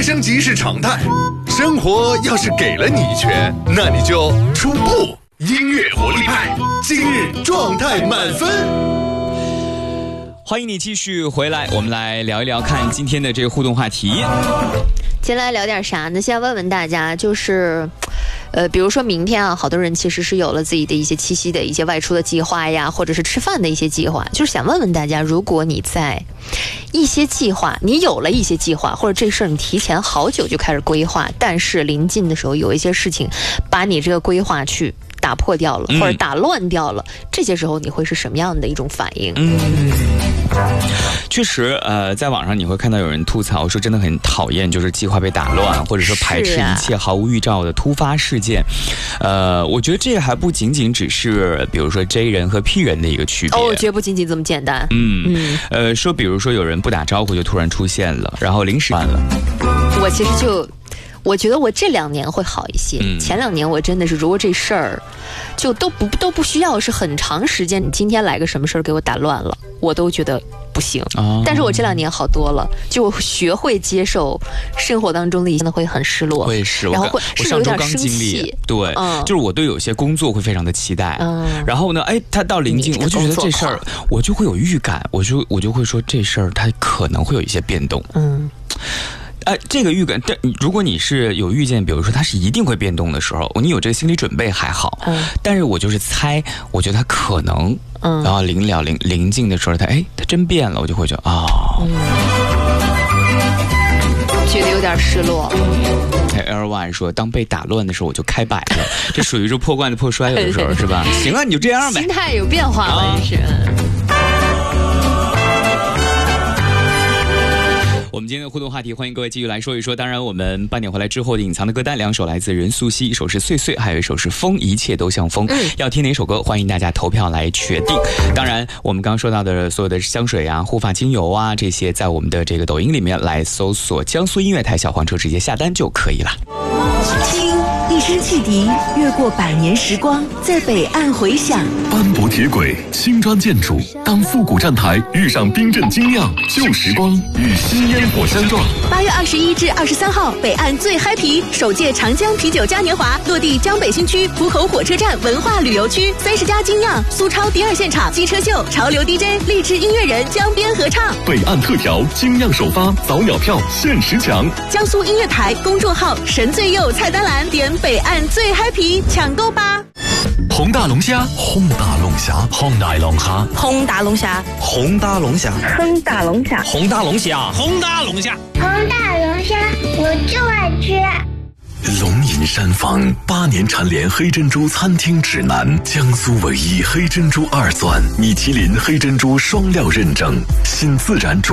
升级是常态。生活要是给了你一拳，那你就出步。音乐活力派，今日状态满分。 欢迎你继续回来，我们来聊一聊看今天的这个互动话题。 先来聊点啥呢？先问问大家，就是比如说明天啊，好多人其实是有了自己的一些七夕的一些外出的计划呀，或者是吃饭的一些计划，就是想问问大家，如果你在一些计划，你有了一些计划，或者这事儿你提前好久就开始规划，但是临近的时候有一些事情把你这个规划去打破掉了，或者打乱掉了，这些时候你会是什么样的一种反应？ 确实，在网上你会看到有人吐槽说，真的很讨厌，就是计划被打乱，或者说排斥一切毫无预兆的突发事件。我觉得这个还不仅仅只是，比如说 J 人和 P 人的一个区别。 我觉得不仅仅这么简单。 说比如说有人不打招呼就突然出现了，然后临时完了。 我其实我觉得我这2年会好一些，前2年我真的是，如果这事儿就都不需要是很长时间，你今天来个什么事儿给我打乱了，我都觉得不行。但是我这2年好多了，就学会接受生活当中的一些会很失落， 我也是， 然后会我上周刚经历，对，就是我对有些工作会非常的期待，然后呢，他到临近，我就觉得这事儿，我就会有预感，我就会说这事儿它可能会有一些变动，这个预感，但如果你是有预见，比如说它是一定会变动的时候，你有这个心理准备还好，但是我就是猜，我觉得它可能，然后临近的时候，它真变了，我就会觉得觉得有点失落。 L1 说，当被打乱的时候，我就开摆了，这属于是破罐子破摔，有的时候是吧？行啊，你就这样呗。 心态有变化了，真是。 我们今天的互动话题，欢迎各位继续来说一说。当然，我们8点回来之后的隐藏的歌单，2首来自任素汐，一首是碎碎，还有一首是风，一切都像风。要听哪首歌，欢迎大家投票来决定。当然，我们刚刚说到的所有的香水啊、护发精油啊这些，在我们的这个抖音里面来搜索江苏音乐台小黄车，直接下单就可以了。 听一声汽笛，越过100年时光，在北岸回响。 斑驳铁轨，青砖建筑，当复古站台遇上冰镇精酿，旧时光与新烟火相撞。 8月21至23号，北岸最嗨皮首届长江啤酒嘉年华落地江北新区浦口火车站文化旅游区，30家精酿、苏超第2现场、机车秀、潮流 DJ、励志音乐人江边合唱。 北岸特调精酿首发，早鸟票限时抢。 江苏音乐台公众号神最右菜单栏点北岸最嗨皮抢购吧。 红大龙虾，红大龙虾，红大龙虾， 红大龙虾， 红大龙虾， 红大龙虾， 红大龙虾， 红大龙虾， 红大龙虾，我就爱吃。 龙吟山房8年蝉联黑珍珠餐厅指南，江苏唯一黑珍珠2钻，米其林黑珍珠双料认证，新自然煮